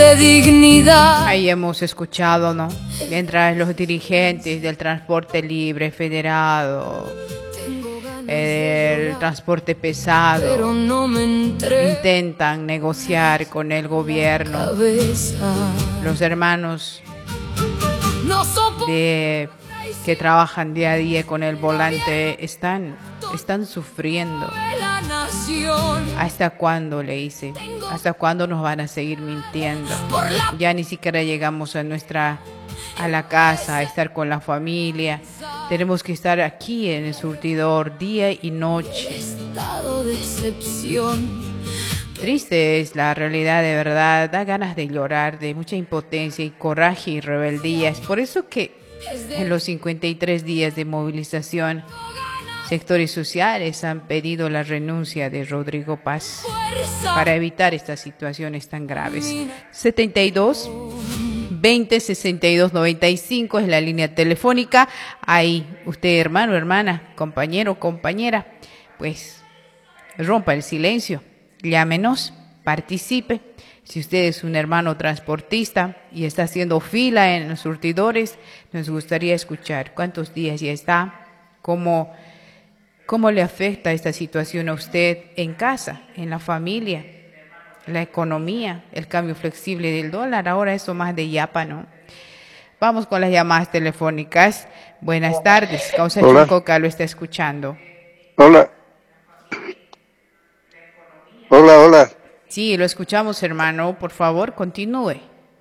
de dignidad. Ahí hemos escuchado, ¿no? Mientras los dirigentes del transporte libre federado, el transporte pesado, intentan negociar con el gobierno, los hermanos que trabajan día a día con el volante están sufriendo. ¿Hasta cuándo, le hice? ¿Hasta cuándo nos van a seguir mintiendo? Ya ni siquiera llegamos a la casa, a estar con la familia. Tenemos que estar aquí en el surtidor día y noche. Triste es la realidad, de verdad. Da ganas de llorar, de mucha impotencia y coraje y rebeldía. Es por eso que en los 53 días de movilización, sectores sociales han pedido la renuncia de Rodrigo Paz para evitar estas situaciones tan graves. 72 20 62 95 es la línea telefónica. Ahí usted, hermano, hermana, compañero, compañera, pues rompa el silencio, llámenos, participe. Si usted es un hermano transportista y está haciendo fila en los surtidores, nos gustaría escuchar cuántos días ya está, cómo le afecta esta situación a usted en casa, en la familia, la economía, el cambio flexible del dólar. Ahora eso más de yapa, ¿no? Vamos con las llamadas telefónicas. Buenas tardes. Causa Chucoca lo está escuchando. Hola. Hola, hola. Sí, lo escuchamos, hermano. Por favor, continúe.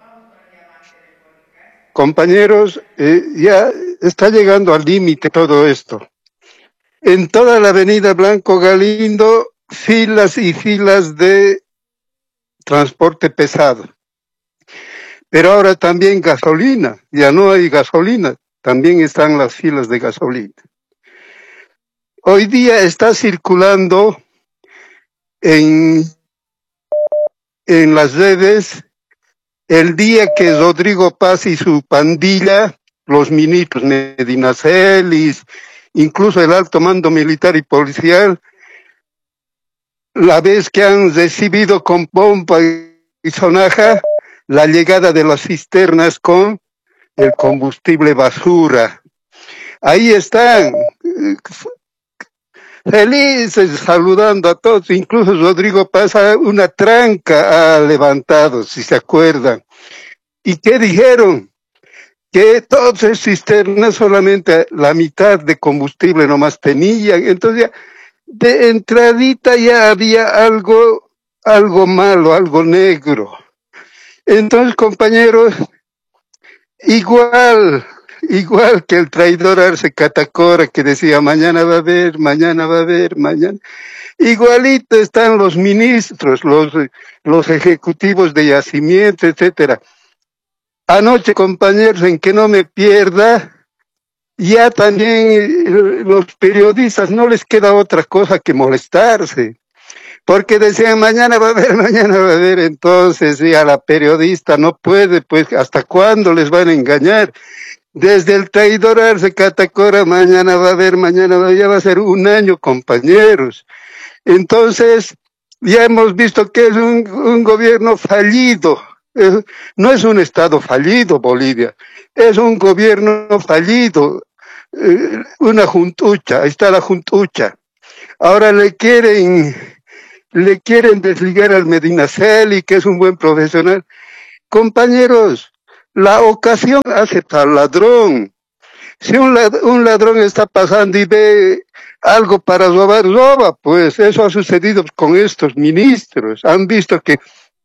Compañeros, ya está llegando al límite todo esto. En toda la avenida Blanco Galindo, filas y filas de transporte pesado. Pero ahora también gasolina. Ya no hay gasolina. También están las filas de gasolina. Hoy día está circulando en las redes el día que Rodrigo Paz y su pandilla, los ministros Medina Celis, incluso el alto mando militar y policial, la vez que han recibido con pompa y sonaja la llegada de las cisternas con el combustible basura. Ahí están, felices, saludando a todos. Incluso Rodrigo Paz una tranca ha levantado, si se acuerdan. ¿Y qué dijeron? Que todas esas cisternas solamente la mitad de combustible nomás tenían. Entonces ya, de entradita ya había algo malo, algo negro. Entonces, compañeros, igual que el traidor Arce Catacora que decía mañana va a haber, mañana. Igualito están los ministros, los ejecutivos de yacimiento, etcétera. Anoche, compañeros, en que no me pierda, ya también los periodistas no les queda otra cosa que molestarse. Porque decían mañana va a haber, entonces ya la periodista no puede, pues ¿hasta cuándo les van a engañar? Desde el traidor Arce Catacora, mañana va a haber, ya va a ser un año, compañeros. Entonces, ya hemos visto que es un gobierno fallido. No es un estado fallido, Bolivia. Es un gobierno fallido. Una juntucha, ahí está la juntucha. Ahora le quieren desligar al Medina Celi, que es un buen profesional. Compañeros, la ocasión hace tal ladrón. Si un ladrón está pasando y ve algo para robar, roba, pues eso ha sucedido con estos ministros. Han visto que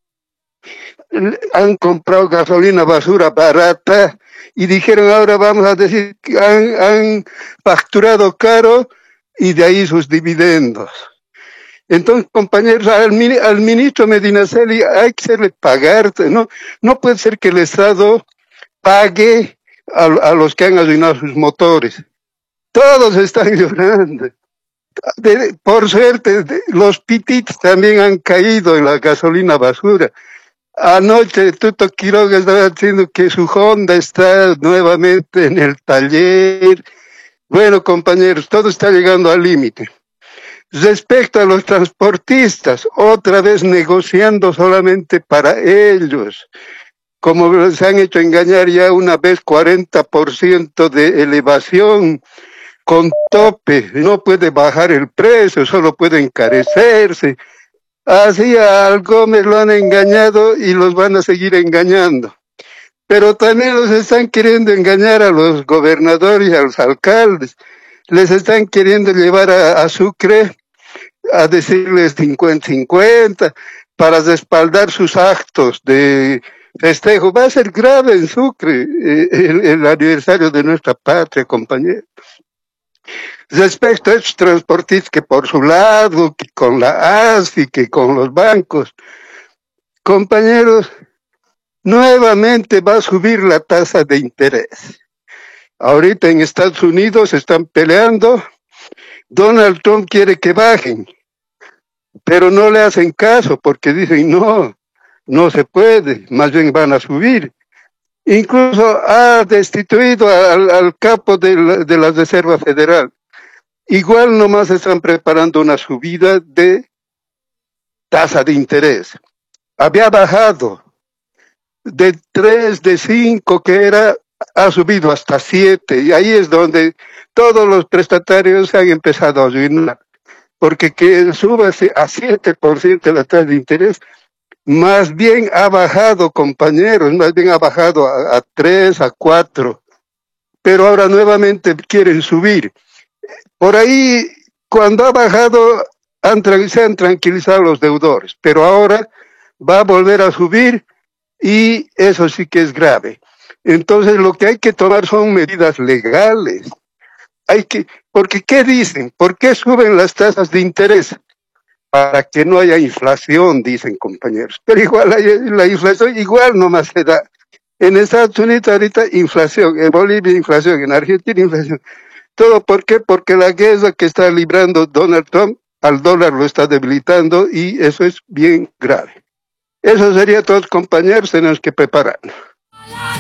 han comprado gasolina basura barata y dijeron ahora vamos a decir que han facturado caro y de ahí sus dividendos. Entonces, compañeros, al ministro Medina Celi hay que hacerle pagar, no puede ser que el Estado pague a los que han arruinado sus motores. Todos están llorando. Por suerte, los pititos también han caído en la gasolina basura. Anoche Tuto Quiroga estaba diciendo que su Honda está nuevamente en el taller. Bueno, compañeros, todo está llegando al límite. Respecto a los transportistas, otra vez negociando solamente para ellos. Como se han hecho engañar ya una vez, 40% de elevación con tope, no puede bajar el precio, solo puede encarecerse. Así al Gómez lo han engañado y los van a seguir engañando. Pero también los están queriendo engañar a los gobernadores y a los alcaldes. Les están queriendo llevar a Sucre a decirles 50-50 para respaldar sus actos de festejo. Va a ser grave en Sucre el aniversario de nuestra patria, compañeros. Respecto a estos transportistas que por su lado, que con la ASFI, que con los bancos, compañeros, nuevamente va a subir la tasa de interés. Ahorita en Estados Unidos están peleando, Donald Trump quiere que bajen, pero no le hacen caso porque dicen no se puede, más bien van a subir. Incluso ha destituido al capo de la Reserva Federal. Igual nomás están preparando una subida de tasa de interés. Había bajado de 3, de 5 que era, ha subido hasta 7, y ahí es donde todos los prestatarios se han empezado a arruinar, porque que suba a 7% la tasa de interés, más bien ha bajado, compañeros, más bien ha bajado a 3, a 4, pero ahora nuevamente quieren subir. Por ahí, cuando ha bajado, se han tranquilizado los deudores, pero ahora va a volver a subir y eso sí que es grave. Entonces lo que hay que tomar son medidas legales. Porque ¿qué dicen? ¿Por qué suben las tasas de interés? Para que no haya inflación, dicen compañeros. Pero igual la inflación igual nomás se da. En Estados Unidos ahorita inflación, en Bolivia inflación, en Argentina inflación. ¿Todo por qué? Porque la guerra que está librando Donald Trump al dólar lo está debilitando y eso es bien grave. Eso sería todo, compañeros, tenemos que prepararnos.